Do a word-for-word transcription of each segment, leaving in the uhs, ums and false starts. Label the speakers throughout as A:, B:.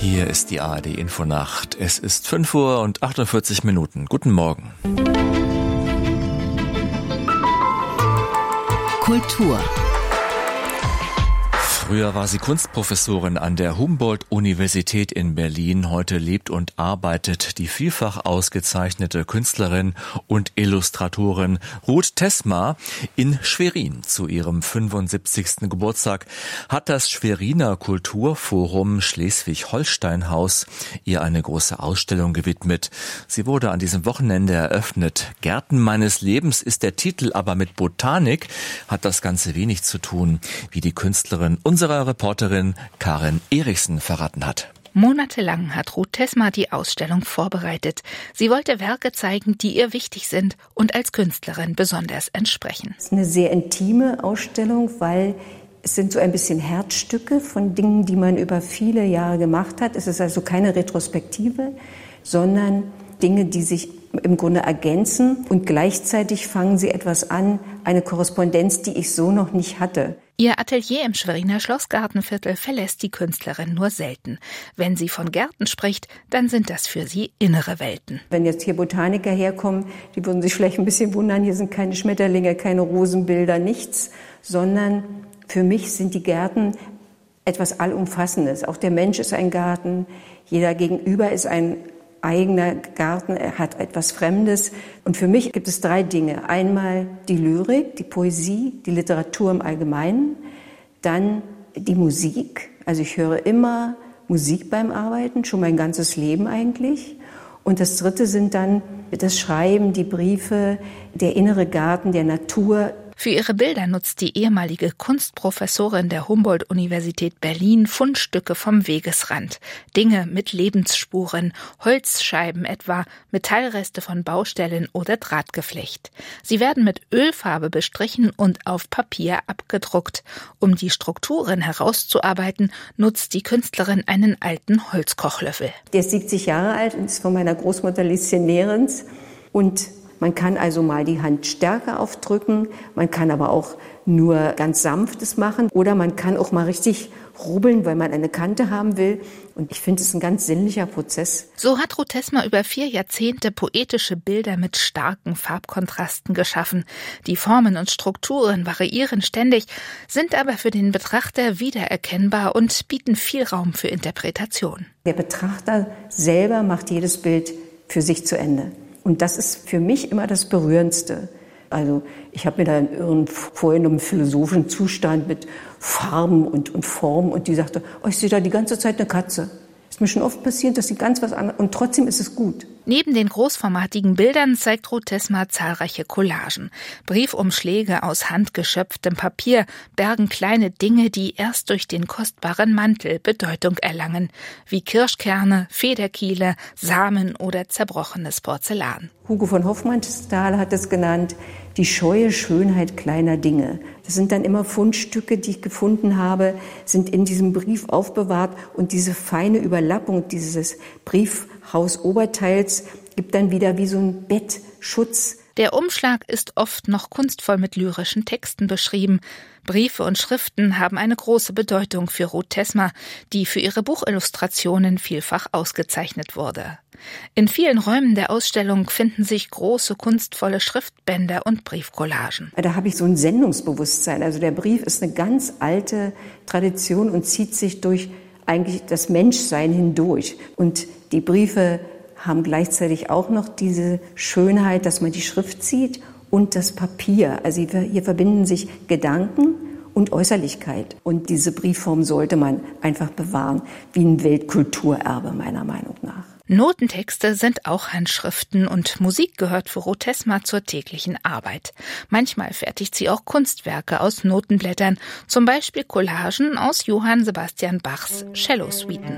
A: Hier ist die A R D-Infonacht. Es ist fünf Uhr und achtundvierzig Minuten. Guten Morgen.
B: Kultur.
A: Früher war sie Kunstprofessorin an der Humboldt-Universität in Berlin. Heute lebt und arbeitet die vielfach ausgezeichnete Künstlerin und Illustratorin Ruth Tesma in Schwerin. Zu ihrem fünfundsiebzigsten Geburtstag hat das Schweriner Kulturforum Schleswig-Holstein-Haus ihr eine große Ausstellung gewidmet. Sie wurde an diesem Wochenende eröffnet. Gärten meines Lebens ist der Titel, aber mit Botanik hat das Ganze wenig zu tun, wie die Künstlerin unserer Reporterin Karin Erichsen verraten hat.
B: Monatelang hat Ruth Tesma die Ausstellung vorbereitet. Sie wollte Werke zeigen, die ihr wichtig sind und als Künstlerin besonders entsprechen.
C: Es ist eine sehr intime Ausstellung, weil es sind so ein bisschen Herzstücke von Dingen, die man über viele Jahre gemacht hat. Es ist also keine Retrospektive, sondern Dinge, die sich im Grunde ergänzen. Und gleichzeitig fangen sie etwas an, eine Korrespondenz, die ich so noch nicht hatte.
B: Ihr Atelier im Schweriner Schlossgartenviertel verlässt die Künstlerin nur selten. Wenn sie von Gärten spricht, dann sind das für sie innere Welten.
C: Wenn jetzt hier Botaniker herkommen, die würden sich vielleicht ein bisschen wundern, hier sind keine Schmetterlinge, keine Rosenbilder, nichts, sondern für mich sind die Gärten etwas Allumfassendes. Auch der Mensch ist ein Garten, jeder Gegenüber ist ein eigener Garten, er hat etwas Fremdes. Und für mich gibt es drei Dinge. Einmal die Lyrik, die Poesie, die Literatur im Allgemeinen. Dann die Musik. Also ich höre immer Musik beim Arbeiten, schon mein ganzes Leben eigentlich. Und das dritte sind dann das Schreiben, die Briefe, der innere Garten der Natur.
B: Für ihre Bilder nutzt die ehemalige Kunstprofessorin der Humboldt-Universität Berlin Fundstücke vom Wegesrand. Dinge mit Lebensspuren, Holzscheiben etwa, Metallreste von Baustellen oder Drahtgeflecht. Sie werden mit Ölfarbe bestrichen und auf Papier abgedruckt. Um die Strukturen herauszuarbeiten, nutzt die Künstlerin einen alten Holzkochlöffel.
C: Der ist siebzig Jahre alt und ist von meiner Großmutter Lieschen Nehrens. Und man kann also mal die Hand stärker aufdrücken, man kann aber auch nur ganz sanftes machen oder man kann auch mal richtig rubbeln, weil man eine Kante haben will. Und ich finde es ein ganz sinnlicher Prozess.
B: So hat Ruth Tesma über vier Jahrzehnte poetische Bilder mit starken Farbkontrasten geschaffen. Die Formen und Strukturen variieren ständig, sind aber für den Betrachter wiedererkennbar und bieten viel Raum für Interpretation.
C: Der Betrachter selber macht jedes Bild für sich zu Ende. Und das ist für mich immer das Berührendste. Also ich habe mir da einen, vorhin einen philosophischen Zustand mit Farben und, und Formen und die sagte, oh, ich sehe da die ganze Zeit eine Katze. Ist mir schon oft passiert, dass sie ganz was anderes, und trotzdem ist es gut.
B: Neben den großformatigen Bildern zeigt Ruth Tesma zahlreiche Collagen. Briefumschläge aus handgeschöpftem Papier bergen kleine Dinge, die erst durch den kostbaren Mantel Bedeutung erlangen, wie Kirschkerne, Federkiele, Samen oder zerbrochenes Porzellan.
C: Hugo von Hofmannsthal hat es genannt, die scheue Schönheit kleiner Dinge. Das sind dann immer Fundstücke, die ich gefunden habe, sind in diesem Brief aufbewahrt und diese feine Überlappung dieses Briefhausoberteils gibt dann wieder wie so ein Bettschutz.
B: Der Umschlag ist oft noch kunstvoll mit lyrischen Texten beschrieben. Briefe und Schriften haben eine große Bedeutung für Ruth Tesma, die für ihre Buchillustrationen vielfach ausgezeichnet wurde. In vielen Räumen der Ausstellung finden sich große kunstvolle Schriftbänder und Briefcollagen.
C: Da habe ich so ein Sendungsbewusstsein. Also der Brief ist eine ganz alte Tradition und zieht sich durch eigentlich das Menschsein hindurch. Und die Briefe haben gleichzeitig auch noch diese Schönheit, dass man die Schrift sieht und das Papier. Also hier verbinden sich Gedanken und Äußerlichkeit. Und diese Briefform sollte man einfach bewahren, wie ein Weltkulturerbe meiner Meinung nach.
B: Notentexte sind auch Handschriften und Musik gehört für Ruth Tesma zur täglichen Arbeit. Manchmal fertigt sie auch Kunstwerke aus Notenblättern, zum Beispiel Collagen aus Johann Sebastian Bachs Cello-Suiten.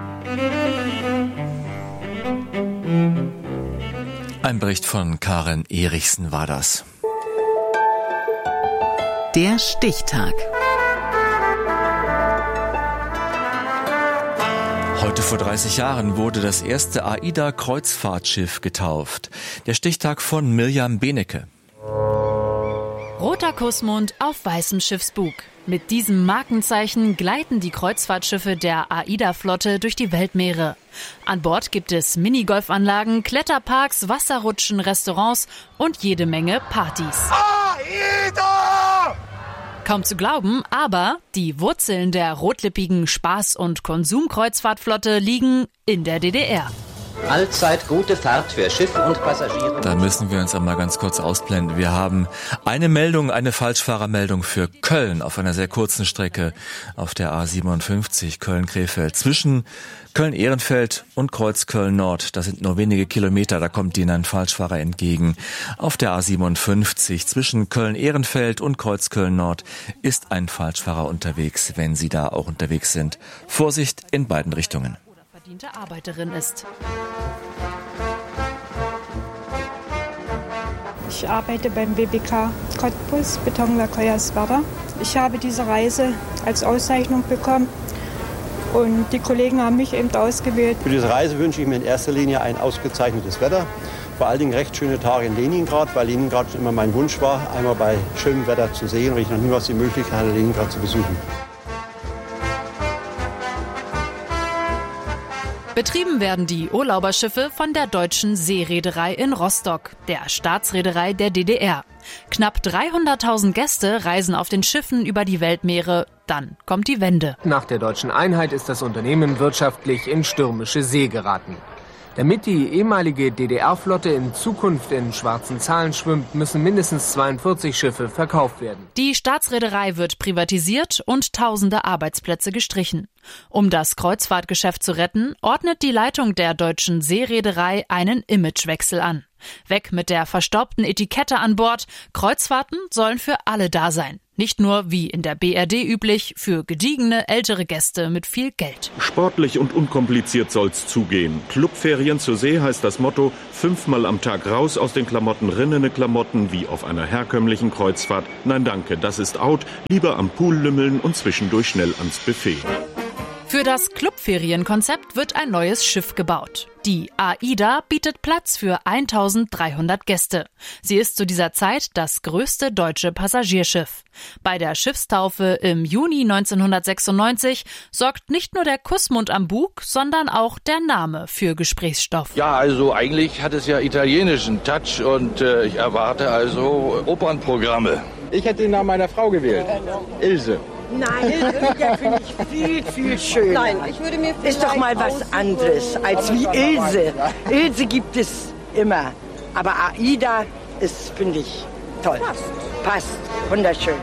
A: Ein Bericht von Karin Erichsen war das.
D: Der Stichtag.
A: Heute vor dreißig Jahren wurde das erste AIDA-Kreuzfahrtschiff getauft. Der Stichtag von Mirjam Benecke.
E: Roter Kussmund auf weißem Schiffsbug. Mit diesem Markenzeichen gleiten die Kreuzfahrtschiffe der AIDA-Flotte durch die Weltmeere. An Bord gibt es Minigolfanlagen, Kletterparks, Wasserrutschen, Restaurants und jede Menge Partys. AIDA! Kaum zu glauben, aber die Wurzeln der rotlippigen Spaß- und Konsumkreuzfahrtflotte liegen in der D D R.
F: Allzeit gute Fahrt für Schiffe und Passagiere.
A: Da müssen wir uns einmal ganz kurz ausblenden. Wir haben eine Meldung, eine Falschfahrermeldung für Köln auf einer sehr kurzen Strecke auf der A siebenundfünfzig Köln-Krefeld. Zwischen Köln-Ehrenfeld und Kreuzköln-Nord, das sind nur wenige Kilometer, da kommt Ihnen ein Falschfahrer entgegen. Auf der A siebenundfünfzig zwischen Köln-Ehrenfeld und Kreuzköln-Nord ist ein Falschfahrer unterwegs, wenn Sie da auch unterwegs sind. Vorsicht in beiden Richtungen.
E: Verdiente Arbeiterin ist.
G: Ich arbeite beim W B K Cottbus, Betonwerk Hoyerswerda. Ich habe diese Reise als Auszeichnung bekommen und die Kollegen haben mich eben ausgewählt.
H: Für diese Reise wünsche ich mir in erster Linie ein ausgezeichnetes Wetter. Vor allen Dingen recht schöne Tage in Leningrad, weil Leningrad schon immer mein Wunsch war, einmal bei schönem Wetter zu sehen, und ich noch niemals die Möglichkeit hatte, Leningrad zu besuchen.
E: Betrieben werden die Urlauberschiffe von der Deutschen Seereederei in Rostock, der Staatsreederei der D D R. Knapp dreihunderttausend Gäste reisen auf den Schiffen über die Weltmeere. Dann kommt die Wende.
I: Nach der deutschen Einheit ist das Unternehmen wirtschaftlich in stürmische See geraten. Damit die ehemalige D D R-Flotte in Zukunft in schwarzen Zahlen schwimmt, müssen mindestens zweiundvierzig Schiffe verkauft werden.
E: Die Staatsreederei wird privatisiert und tausende Arbeitsplätze gestrichen. Um das Kreuzfahrtgeschäft zu retten, ordnet die Leitung der Deutschen Seereederei einen Imagewechsel an. Weg mit der verstaubten Etikette an Bord. Kreuzfahrten sollen für alle da sein. Nicht nur, wie in der B R D üblich, für gediegene, ältere Gäste mit viel Geld.
J: Sportlich und unkompliziert soll's zugehen. Clubferien zur See heißt das Motto, fünfmal am Tag raus aus den Klamotten, rinnene Klamotten, wie auf einer herkömmlichen Kreuzfahrt. Nein, danke, das ist out. Lieber am Pool lümmeln und zwischendurch schnell ans Buffet.
E: Für das Clubferienkonzept wird ein neues Schiff gebaut. Die AIDA bietet Platz für eintausenddreihundert Gäste. Sie ist zu dieser Zeit das größte deutsche Passagierschiff. Bei der Schiffstaufe im Juni neunzehnhundertsechsundneunzig sorgt nicht nur der Kussmund am Bug, sondern auch der Name für Gesprächsstoff.
K: Ja, also eigentlich hat es ja italienischen Touch und äh, ich erwarte also Opernprogramme.
L: Ich hätte den Namen meiner Frau gewählt. Ilse.
M: Nein, Ilse finde ich viel, viel schöner. Nein, ich würde mir ist doch mal was anderes als wie Ilse. Ilse gibt es immer. Aber AIDA ist, finde ich, toll. Passt. Passt. Wunderschön.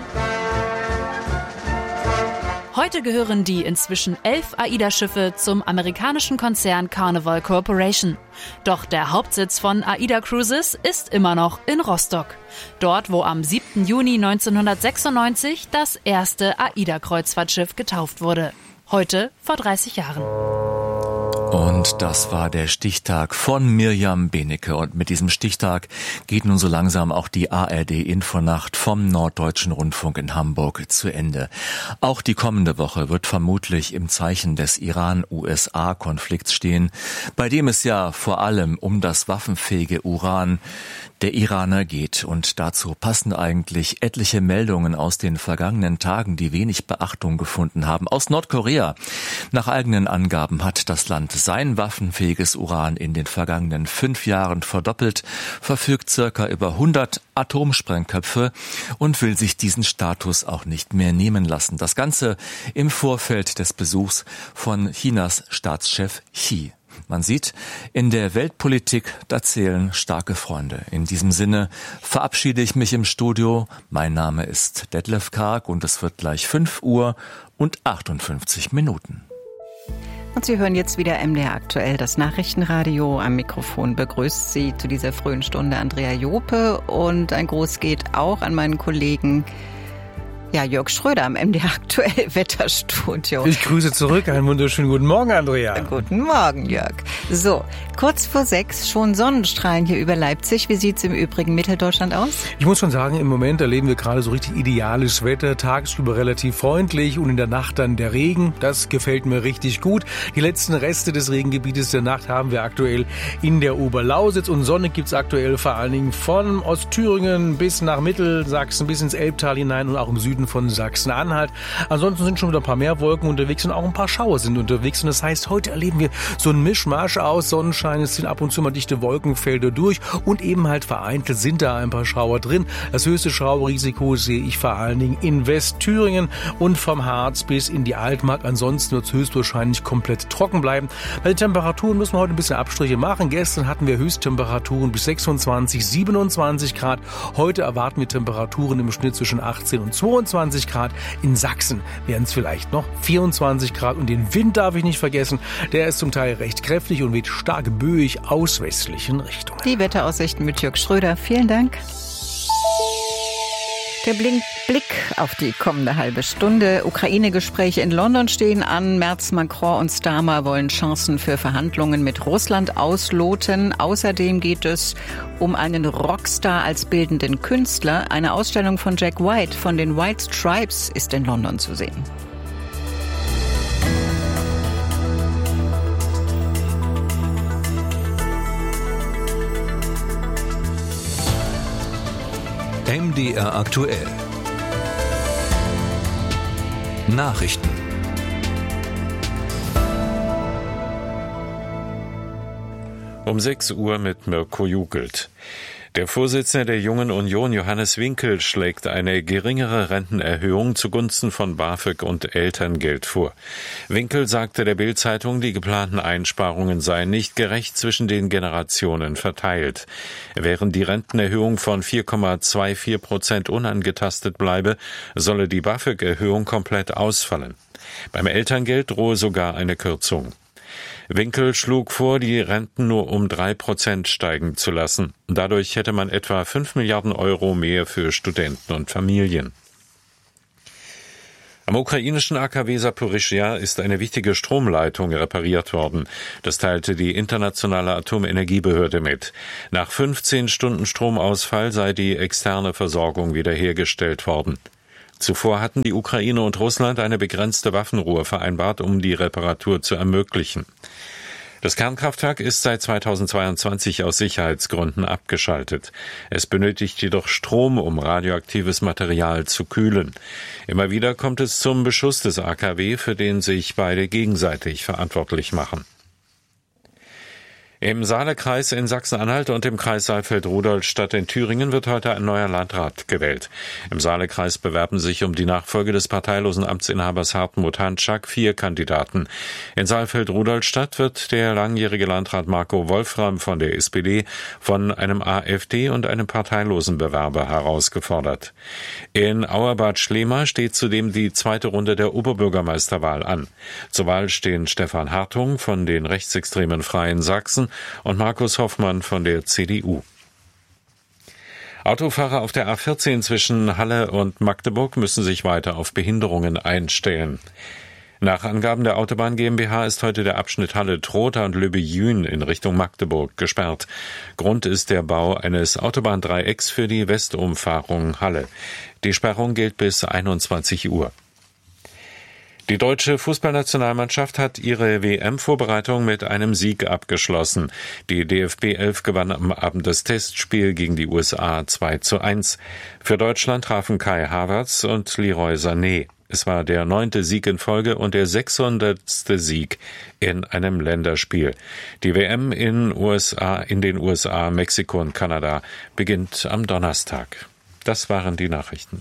E: Heute gehören die inzwischen elf AIDA-Schiffe zum amerikanischen Konzern Carnival Corporation. Doch der Hauptsitz von AIDA Cruises ist immer noch in Rostock. Dort, wo am siebten Juni neunzehnhundertsechsundneunzig das erste AIDA-Kreuzfahrtschiff getauft wurde. Heute vor dreißig Jahren.
A: Und das war der Stichtag von Mirjam Benecke. Und mit diesem Stichtag geht nun so langsam auch die A R D-Infonacht vom Norddeutschen Rundfunk in Hamburg zu Ende. Auch die kommende Woche wird vermutlich im Zeichen des Iran-U S A-Konflikts stehen, bei dem es ja vor allem um das waffenfähige Uran der Iraner geht. Und dazu passen eigentlich etliche Meldungen aus den vergangenen Tagen, die wenig Beachtung gefunden haben. Aus Nordkorea. Nach eigenen Angaben hat das Land sein waffenfähiges Uran in den vergangenen fünf Jahren verdoppelt, verfügt circa über hundert Atomsprengköpfe und will sich diesen Status auch nicht mehr nehmen lassen. Das Ganze im Vorfeld des Besuchs von Chinas Staatschef Xi. Man sieht, in der Weltpolitik, da zählen starke Freunde. In diesem Sinne verabschiede ich mich im Studio. Mein Name ist Detlef Karg und es wird gleich fünf Uhr und achtundfünfzig Minuten.
D: Und Sie hören jetzt wieder M D R aktuell, das Nachrichtenradio. Am Mikrofon begrüßt Sie zu dieser frühen Stunde Andrea Jope und ein Gruß geht auch an meinen Kollegen Ja, Jörg Schröder am M D R aktuell Wetterstudio.
N: Ich grüße zurück. Einen wunderschönen guten Morgen, Andrea.
D: Guten Morgen, Jörg. So, kurz vor sechs schon Sonnenstrahlen hier über Leipzig. Wie sieht's im übrigen Mitteldeutschland aus?
N: Ich muss schon sagen, im Moment erleben wir gerade so richtig ideales Wetter. Tagsüber relativ freundlich und in der Nacht dann der Regen. Das gefällt mir richtig gut. Die letzten Reste des Regengebietes der Nacht haben wir aktuell in der Oberlausitz. Und Sonne gibt's aktuell vor allen Dingen von Ostthüringen bis nach Mittelsachsen, bis ins Elbtal hinein und auch im Süden Süden von Sachsen-Anhalt. Ansonsten sind schon wieder ein paar mehr Wolken unterwegs und auch ein paar Schauer sind unterwegs. Und das heißt, heute erleben wir so einen Mischmasch aus Sonnenschein. Es sind ab und zu mal dichte Wolkenfelder durch und eben halt vereinzelt sind da ein paar Schauer drin. Das höchste Schauerrisiko sehe ich vor allen Dingen in Westthüringen und vom Harz bis in die Altmark. Ansonsten wird es höchstwahrscheinlich komplett trocken bleiben. Bei den Temperaturen müssen wir heute ein bisschen Abstriche machen. Gestern hatten wir Höchsttemperaturen bis sechsundzwanzig, siebenundzwanzig Grad. Heute erwarten wir Temperaturen im Schnitt zwischen achtzehn und zweiundzwanzig Grad. In Sachsen wären es vielleicht noch vierundzwanzig Grad. Und den Wind darf ich nicht vergessen. Der ist zum Teil recht kräftig und weht stark böig aus westlichen Richtungen.
D: Die Wetteraussichten mit Jörg Schröder. Vielen Dank. Der Blick auf die kommende halbe Stunde. Ukraine-Gespräche in London stehen an. Merz, Macron und Starmer wollen Chancen für Verhandlungen mit Russland ausloten. Außerdem geht es um einen Rockstar als bildenden Künstler. Eine Ausstellung von Jack White von den White Stripes ist in London zu sehen.
O: M D R aktuell. Nachrichten.
P: Um sechs Uhr mit Mirko Jugelt. Der Vorsitzende der Jungen Union, Johannes Winkel, schlägt eine geringere Rentenerhöhung zugunsten von BAföG und Elterngeld vor. Winkel sagte der Bild-Zeitung, die geplanten Einsparungen seien nicht gerecht zwischen den Generationen verteilt. Während die Rentenerhöhung von vier Komma vierundzwanzig Prozent unangetastet bleibe, solle die BAföG-Erhöhung komplett ausfallen. Beim Elterngeld drohe sogar eine Kürzung. Winkel schlug vor, die Renten nur um drei Prozent steigen zu lassen. Dadurch hätte man etwa fünf Milliarden Euro mehr für Studenten und Familien. Am ukrainischen A K W Saporischschja ist eine wichtige Stromleitung repariert worden. Das teilte die internationale Atomenergiebehörde mit. Nach fünfzehn Stunden Stromausfall sei die externe Versorgung wiederhergestellt worden. Zuvor hatten die Ukraine und Russland eine begrenzte Waffenruhe vereinbart, um die Reparatur zu ermöglichen. Das Kernkraftwerk ist seit zweitausendzweiundzwanzig aus Sicherheitsgründen abgeschaltet. Es benötigt jedoch Strom, um radioaktives Material zu kühlen. Immer wieder kommt es zum Beschuss des A K W, für den sich beide gegenseitig verantwortlich machen. Im Saalekreis in Sachsen-Anhalt und im Kreis Saalfeld-Rudolstadt in Thüringen wird heute ein neuer Landrat gewählt. Im Saalekreis bewerben sich um die Nachfolge des parteilosen Amtsinhabers Hartmut Handschak vier Kandidaten. In Saalfeld-Rudolstadt wird der langjährige Landrat Marco Wolfram von der S P D von einem AfD und einem parteilosen Bewerber herausgefordert. In Auerbad Schlema steht zudem die zweite Runde der Oberbürgermeisterwahl an. Zur Wahl stehen Stefan Hartung von den rechtsextremen Freien Sachsen und Markus Hoffmann von der C D U. Autofahrer auf der A vierzehn zwischen Halle und Magdeburg müssen sich weiter auf Behinderungen einstellen. Nach Angaben der Autobahn GmbH ist heute der Abschnitt Halle-Trotha und Lübbe-Jühn in Richtung Magdeburg gesperrt. Grund ist der Bau eines Autobahndreiecks für die Westumfahrung Halle. Die Sperrung gilt bis einundzwanzig Uhr. Die deutsche Fußballnationalmannschaft hat ihre W M-Vorbereitung mit einem Sieg abgeschlossen. Die D F B elf gewann am Abend das Testspiel gegen die U S A zwei zu eins. Für Deutschland trafen Kai Havertz und Leroy Sané. Es war der neunte Sieg in Folge und der sechshundertste Sieg in einem Länderspiel. Die W M in, U S A, in den U S A, Mexiko und Kanada beginnt am Donnerstag. Das waren die Nachrichten.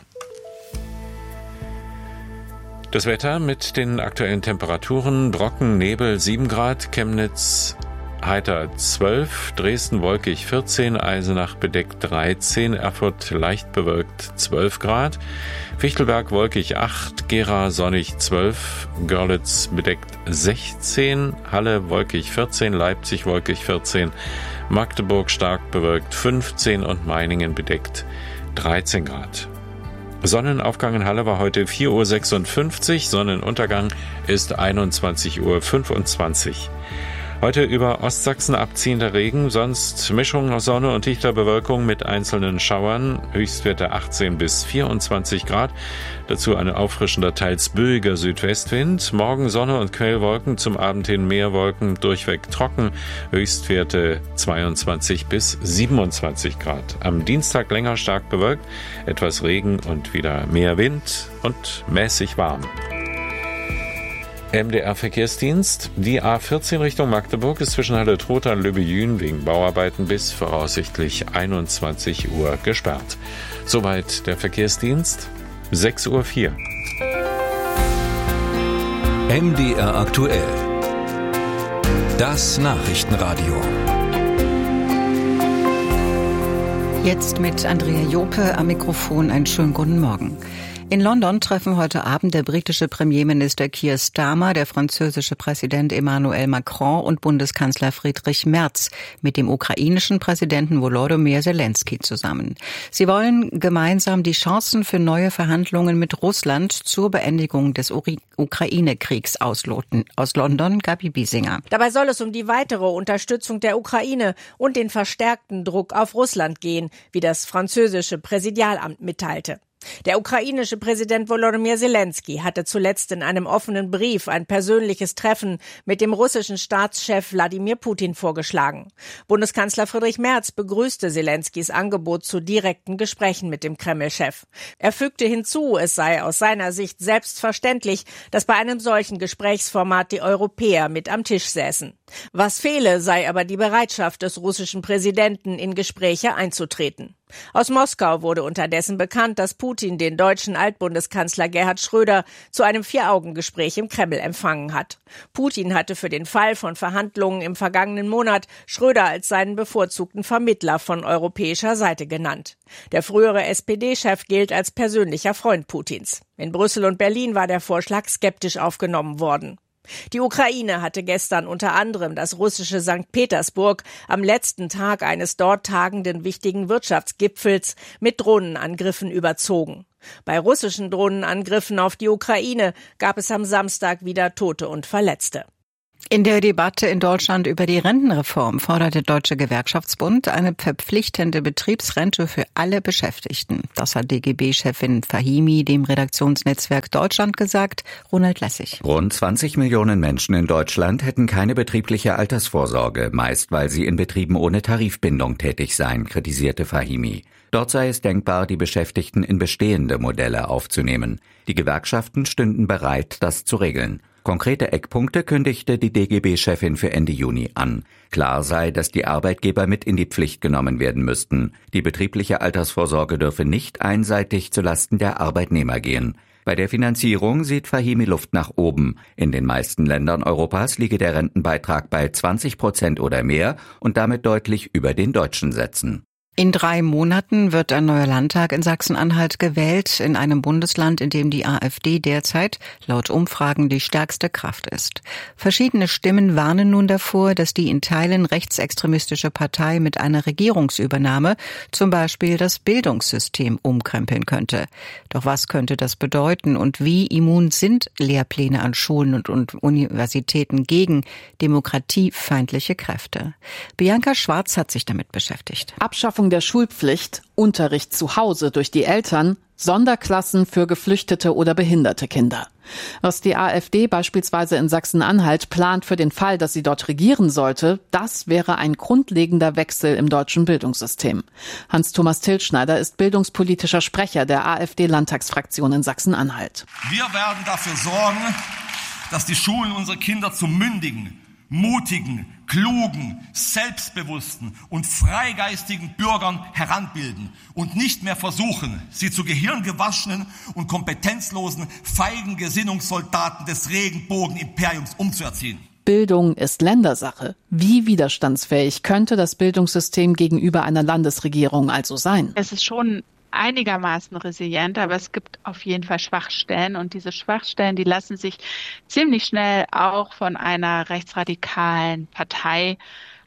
P: Das Wetter mit den aktuellen Temperaturen: Brocken, Nebel sieben Grad, Chemnitz heiter zwölf, Dresden wolkig vierzehn, Eisenach bedeckt dreizehn, Erfurt leicht bewölkt zwölf Grad, Fichtelberg wolkig acht, Gera sonnig zwölf, Görlitz bedeckt sechzehn, Halle wolkig vierzehn, Leipzig wolkig vierzehn, Magdeburg stark bewölkt fünfzehn und Meiningen bedeckt dreizehn Grad. Sonnenaufgang in Halle war heute vier Uhr sechsundfünfzig, Sonnenuntergang ist einundzwanzig Uhr fünfundzwanzig. Heute über Ostsachsen abziehender Regen, sonst Mischung aus Sonne und dichter Bewölkung mit einzelnen Schauern. Höchstwerte achtzehn bis vierundzwanzig Grad. Dazu ein auffrischender, teils böiger Südwestwind. Morgen Sonne und Quellwolken, zum Abend hin mehr Wolken, durchweg trocken. Höchstwerte zweiundzwanzig bis siebenundzwanzig Grad. Am Dienstag länger stark bewölkt, etwas Regen und wieder mehr Wind und mäßig warm. M D R-Verkehrsdienst. Die A vierzehn Richtung Magdeburg ist zwischen Halle-Trotha und Löbejün wegen Bauarbeiten bis voraussichtlich einundzwanzig Uhr gesperrt. Soweit der Verkehrsdienst. sechs Uhr vier.
O: M D R aktuell. Das Nachrichtenradio.
D: Jetzt mit Andrea Jope am Mikrofon. Einen schönen guten Morgen. In London treffen heute Abend der britische Premierminister Keir Starmer, der französische Präsident Emmanuel Macron und Bundeskanzler Friedrich Merz mit dem ukrainischen Präsidenten Volodymyr Zelensky zusammen. Sie wollen gemeinsam die Chancen für neue Verhandlungen mit Russland zur Beendigung des Ukraine-Kriegs ausloten. Aus London, Gabi Biesinger.
Q: Dabei soll es um die weitere Unterstützung der Ukraine und den verstärkten Druck auf Russland gehen, wie das französische Präsidialamt mitteilte. Der ukrainische Präsident Volodymyr Zelensky hatte zuletzt in einem offenen Brief ein persönliches Treffen mit dem russischen Staatschef Wladimir Putin vorgeschlagen. Bundeskanzler Friedrich Merz begrüßte Zelenskys Angebot zu direkten Gesprächen mit dem Kreml-Chef. Er fügte hinzu, es sei aus seiner Sicht selbstverständlich, dass bei einem solchen Gesprächsformat die Europäer mit am Tisch säßen. Was fehle, sei aber die Bereitschaft des russischen Präsidenten, in Gespräche einzutreten. Aus Moskau wurde unterdessen bekannt, dass Putin den deutschen Altbundeskanzler Gerhard Schröder zu einem Vier-Augen-Gespräch im Kreml empfangen hat. Putin hatte für den Fall von Verhandlungen im vergangenen Monat Schröder als seinen bevorzugten Vermittler von europäischer Seite genannt. Der frühere S P D-Chef gilt als persönlicher Freund Putins. In Brüssel und Berlin war der Vorschlag skeptisch aufgenommen worden. Die Ukraine hatte gestern unter anderem das russische Sankt Petersburg am letzten Tag eines dort tagenden wichtigen Wirtschaftsgipfels mit Drohnenangriffen überzogen. Bei russischen Drohnenangriffen auf die Ukraine gab es am Samstag wieder Tote und Verletzte.
D: In der Debatte in Deutschland über die Rentenreform fordert der Deutsche Gewerkschaftsbund eine verpflichtende Betriebsrente für alle Beschäftigten. Das hat D G B-Chefin Fahimi dem Redaktionsnetzwerk Deutschland gesagt. Ronald Lessig.
R: Rund zwanzig Millionen Menschen in Deutschland hätten keine betriebliche Altersvorsorge, meist weil sie in Betrieben ohne Tarifbindung tätig seien, kritisierte Fahimi. Dort sei es denkbar, die Beschäftigten in bestehende Modelle aufzunehmen. Die Gewerkschaften stünden bereit, das zu regeln. Konkrete Eckpunkte kündigte die D G B-Chefin für Ende Juni an. Klar sei, dass die Arbeitgeber mit in die Pflicht genommen werden müssten. Die betriebliche Altersvorsorge dürfe nicht einseitig zulasten der Arbeitnehmer gehen. Bei der Finanzierung sieht Fahimi Luft nach oben. In den meisten Ländern Europas liege der Rentenbeitrag bei zwanzig Prozent oder mehr und damit deutlich über den deutschen Sätzen.
D: In drei Monaten wird ein neuer Landtag in Sachsen-Anhalt gewählt, in einem Bundesland, in dem die AfD derzeit laut Umfragen die stärkste Kraft ist. Verschiedene Stimmen warnen nun davor, dass die in Teilen rechtsextremistische Partei mit einer Regierungsübernahme zum Beispiel das Bildungssystem umkrempeln könnte. Doch was könnte das bedeuten und wie immun sind Lehrpläne an Schulen und, und Universitäten gegen demokratiefeindliche Kräfte? Bianca Schwarz hat sich damit beschäftigt.
S: Abschaffung der Schulpflicht, Unterricht zu Hause durch die Eltern, Sonderklassen für geflüchtete oder behinderte Kinder. Was die AfD beispielsweise in Sachsen-Anhalt plant für den Fall, dass sie dort regieren sollte, das wäre ein grundlegender Wechsel im deutschen Bildungssystem. Hans-Thomas Tilschneider ist bildungspolitischer Sprecher der AfD-Landtagsfraktion in Sachsen-Anhalt.
T: Wir werden dafür sorgen, dass die Schulen unsere Kinder zu mündigen, mutigen, klugen, selbstbewussten und freigeistigen Bürgern heranbilden und nicht mehr versuchen, sie zu gehirngewaschenen und kompetenzlosen, feigen Gesinnungssoldaten des Regenbogenimperiums umzuerziehen.
S: Bildung ist Ländersache. Wie widerstandsfähig könnte das Bildungssystem gegenüber einer Landesregierung also sein?
U: Es ist schon einigermaßen resilient, aber es gibt auf jeden Fall Schwachstellen und diese Schwachstellen, die lassen sich ziemlich schnell auch von einer rechtsradikalen Partei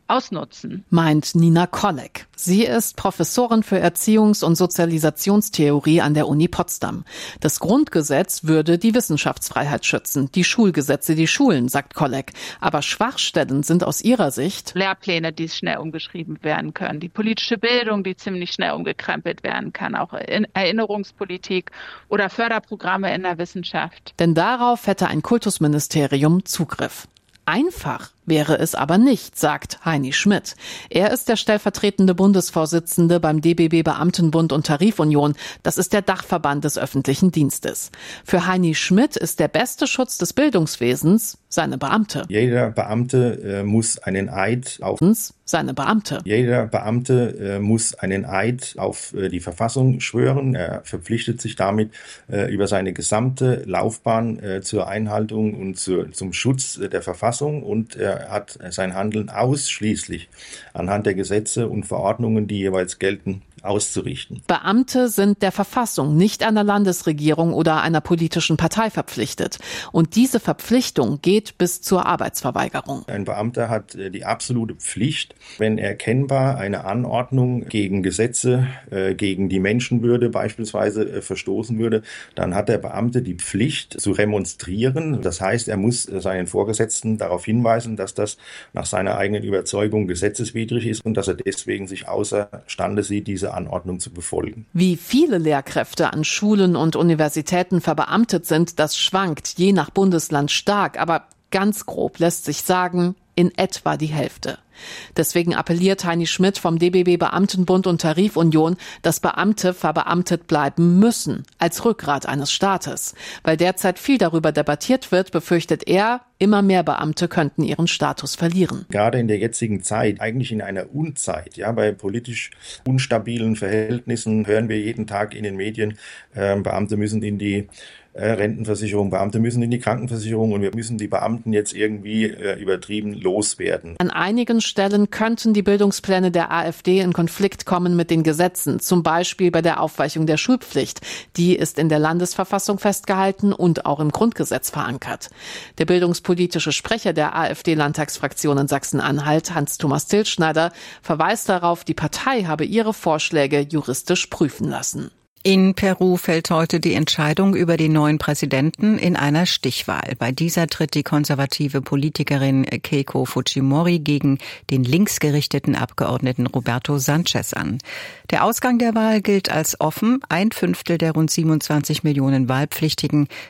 U: ausnutzen.
S: Meint Nina Kolleg. Sie ist Professorin für Erziehungs- und Sozialisationstheorie an der Uni Potsdam. Das Grundgesetz würde die Wissenschaftsfreiheit schützen, die Schulgesetze die Schulen, sagt Kolleg. Aber Schwachstellen sind aus ihrer Sicht
U: Lehrpläne, die schnell umgeschrieben werden können, die politische Bildung, die ziemlich schnell umgekrempelt werden kann, auch Erinnerungspolitik oder Förderprogramme in der Wissenschaft.
S: Denn darauf hätte ein Kultusministerium Zugriff. Einfach wäre es aber nicht, sagt Heini Schmidt. Er ist der stellvertretende Bundesvorsitzende beim D B B Beamtenbund und Tarifunion. Das ist der Dachverband des öffentlichen Dienstes. Für Heini Schmidt ist der beste Schutz des Bildungswesens seine Beamte.
C: Jeder Beamte äh, muss einen Eid auf
S: seine Beamte.
C: Jeder Beamte äh, muss einen Eid auf äh, die Verfassung schwören. Er verpflichtet sich damit äh, über seine gesamte Laufbahn äh, zur Einhaltung und zur, zum Schutz äh, der Verfassung, und er hat sein Handeln ausschließlich anhand der Gesetze und Verordnungen, die jeweils gelten, auszurichten.
S: Beamte sind der Verfassung, nicht einer Landesregierung oder einer politischen Partei verpflichtet. Und diese Verpflichtung geht bis zur Arbeitsverweigerung.
C: Ein Beamter hat die absolute Pflicht, wenn erkennbar eine Anordnung gegen Gesetze, äh, gegen die Menschenwürde beispielsweise äh, verstoßen würde, dann hat der Beamte die Pflicht zu remonstrieren. Das heißt, er muss seinen Vorgesetzten darauf hinweisen, dass das nach seiner eigenen Überzeugung gesetzeswidrig ist und dass er deswegen sich außerstande sieht, diese Anordnung zu befolgen.
S: Wie viele Lehrkräfte an Schulen und Universitäten verbeamtet sind, das schwankt je nach Bundesland stark, aber ganz grob lässt sich sagen, in etwa die Hälfte. Deswegen appelliert Heini Schmidt vom D B B Beamtenbund und Tarifunion, dass Beamte verbeamtet bleiben müssen, als Rückgrat eines Staates. Weil derzeit viel darüber debattiert wird, befürchtet er, immer mehr Beamte könnten ihren Status verlieren.
C: Gerade in der jetzigen Zeit, eigentlich in einer Unzeit, ja, bei politisch unstabilen Verhältnissen hören wir jeden Tag in den Medien, äh, Beamte müssen in die äh, Rentenversicherung, Beamte müssen in die Krankenversicherung, und wir müssen die Beamten jetzt irgendwie äh, übertrieben loswerden.
S: An einigen Stellen könnten die Bildungspläne der AfD in Konflikt kommen mit den Gesetzen, zum Beispiel bei der Aufweichung der Schulpflicht. Die ist in der Landesverfassung festgehalten und auch im Grundgesetz verankert. Der bildungspolitische Sprecher der AfD-Landtagsfraktion in Sachsen-Anhalt, Hans-Thomas Tilschneider, verweist darauf, die Partei habe ihre Vorschläge juristisch prüfen lassen.
D: In Peru fällt heute die Entscheidung über den neuen Präsidenten in einer Stichwahl. Bei dieser tritt die konservative Politikerin Keiko Fujimori gegen den linksgerichteten Abgeordneten Roberto Sanchez an. Der Ausgang der Wahl gilt als offen. Ein Fünftel der rund siebenundzwanzig Millionen Wahlpflichtigen